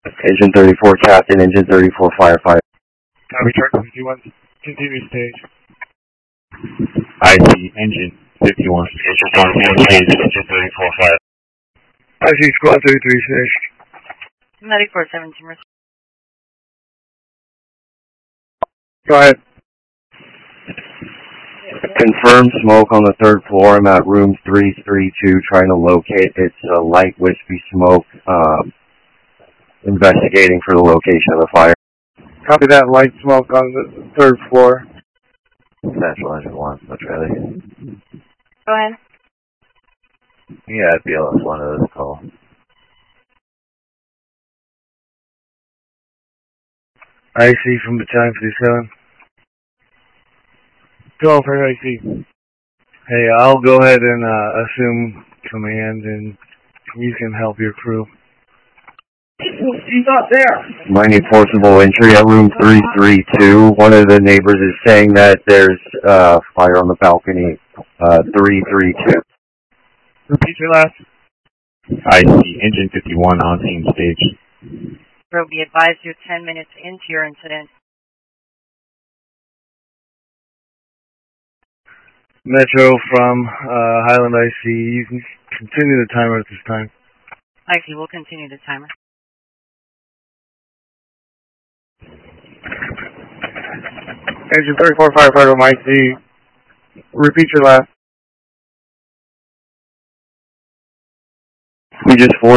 Engine 34 Captain, Engine 34 Firefighter. Copy, Charlie 51, continue stage. I see Engine 51. Engine stage, Engine 34 Fire. I see Squad 33 stage. 9417. Go ahead. Confirmed smoke on the third floor. I'm at room 332 trying to locate. It's a light wispy smoke. Investigating for the location of the fire. Copy that, light smoke on the third floor. Central Engine 1, that's ready. Go ahead. Yeah, BLS 1 of this call. IC from Battalion 57. Go for IC. Hey, I'll go ahead and assume command, and you can help your crew. He's not there. Might need forcible entry at room 332. One of the neighbors is saying that there's fire on the balcony, 332. Repeat your last. I see Engine 51 on scene stage. Bro, be advised you're 10 minutes into your incident. Metro from Highland IC. You can continue the timer at this time. IC, we'll continue the timer. Engine 34 Firefighter from IC. Repeat your last. We just